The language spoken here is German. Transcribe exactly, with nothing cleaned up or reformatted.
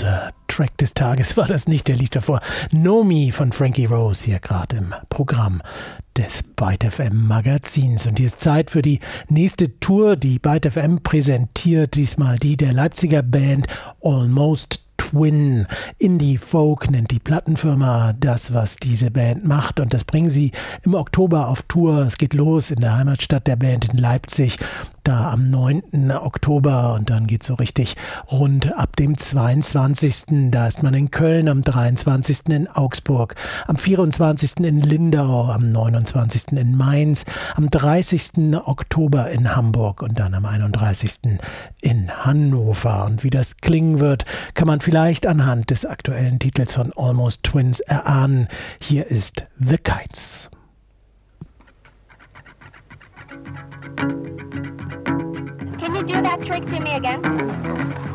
unser Track des Tages war das nicht, der lief davor. Know Me von Frankie Rose hier gerade im Programm des Byte F M Magazins. Und hier ist Zeit für die nächste Tour, die Byte F M präsentiert, diesmal die der Leipziger Band Almost Twin. Indie Folk nennt die Plattenfirma das, was diese Band macht, und das bringen sie im Oktober auf Tour. Es geht los in der Heimatstadt der Band in Leipzig, da am neunten Oktober, und dann geht es so richtig rund ab dem zweiundzwanzigsten Da ist man in Köln, am dreiundzwanzigsten in Augsburg, am vierundzwanzigsten in Lindau, am neunundzwanzigsten in Mainz, am dreißigsten Oktober in Hamburg und dann am einunddreißigsten in Hannover. Und wie das klingen wird, kann man vielleicht anhand des aktuellen Titels von Almost Twins erahnen. Hier ist The Kites. Can you do that trick to me again?